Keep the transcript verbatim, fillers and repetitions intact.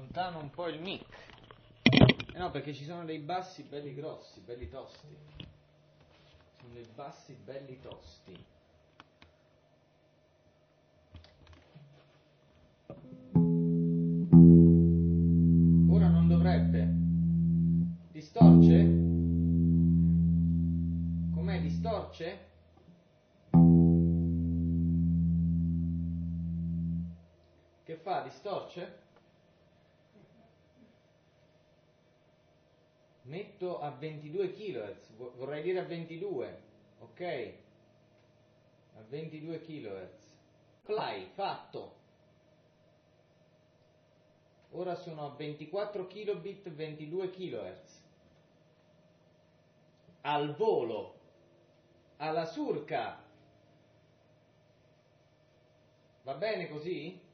allontano un po' il mic. Eh no, perché ci sono dei bassi belli grossi, belli tosti. Sono dei bassi belli tosti. Ora non dovrebbe. Distorce? Com'è? Distorce? Che fa? Distorce? Metto a ventidue chilohertz, vorrei dire a ventidue, ok? A ventidue chilohertz. Play, fatto. Ora sono a ventiquattro kilobit, ventidue chilohertz. Al volo, alla surca. Va bene così?